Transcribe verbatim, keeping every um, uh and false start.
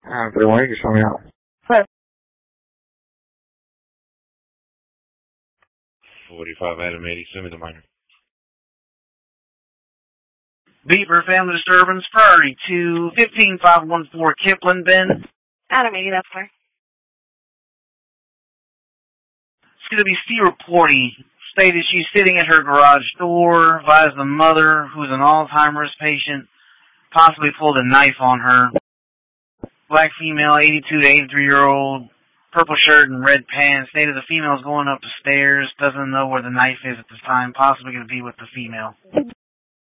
Ah, pero bueno, que show me out. forty-five Adam eighty, send me the minor. Beaver family disturbance, priority to fifteen five one four Kipling, Ben. Adam eighty, that's clear. C W C reporting stated she's sitting at her garage door, advised the mother, who's an Alzheimer's patient, possibly pulled a knife on her. Black female, eighty-two to eighty-three year old, purple shirt and red pants, stated the female's going up the stairs, doesn't know where the knife is at this time, possibly going to be with the female.